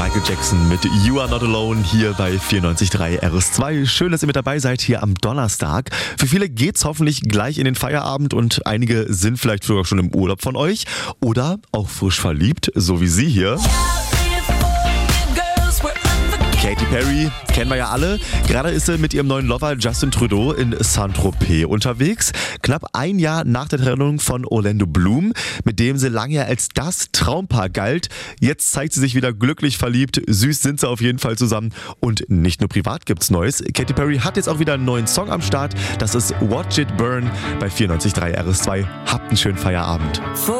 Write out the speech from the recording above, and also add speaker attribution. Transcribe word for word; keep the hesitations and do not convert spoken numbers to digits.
Speaker 1: Michael Jackson mit You Are Not Alone hier bei vierundneunzig Komma drei R S zwei. Schön, dass ihr mit dabei seid hier am Donnerstag. Für viele geht's hoffentlich gleich in den Feierabend und einige sind vielleicht sogar schon im Urlaub von euch oder auch frisch verliebt, so wie sie hier. Katy Perry kennen wir ja alle. Gerade ist sie mit ihrem neuen Lover Justin Trudeau in Saint-Tropez unterwegs. Knapp ein Jahr nach der Trennung von Orlando Bloom, mit dem sie lange als das Traumpaar galt. Jetzt zeigt sie sich wieder glücklich verliebt. Süß sind sie auf jeden Fall zusammen. Und nicht nur privat gibt's Neues. Katy Perry hat jetzt auch wieder einen neuen Song am Start. Das ist Watch It Burn bei vierundneunzig Komma drei R S zwei. Habt einen schönen Feierabend.